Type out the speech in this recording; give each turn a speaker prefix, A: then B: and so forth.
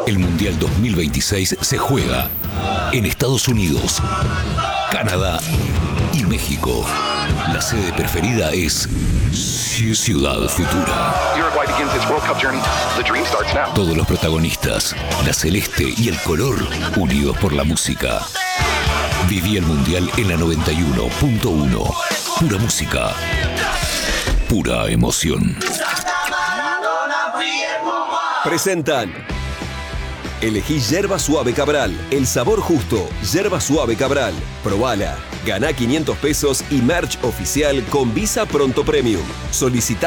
A: El Mundial 2026 se juega en Estados Unidos, Canadá y México. La sede preferida es Ciudad Futura. Todos los protagonistas, la celeste y el color, unidos por la música. Viví el Mundial en la 91.1. Pura música, pura emoción.
B: Presentan. Elegí Yerba Suave Cabral, el sabor justo. Yerba Suave Cabral. Probala. Ganá 500 pesos y merch oficial con Visa Pronto Premium. Solicita